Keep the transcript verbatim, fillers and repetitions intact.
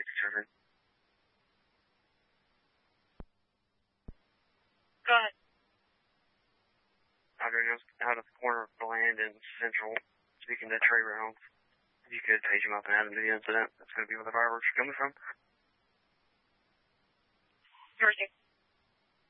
surgery. Go ahead. Out of, out of the corner of Bland and Central, speaking to Trey Reynolds. If you could page him up and add him to the incident, that's going to be where the fireworks are coming from. Mercy.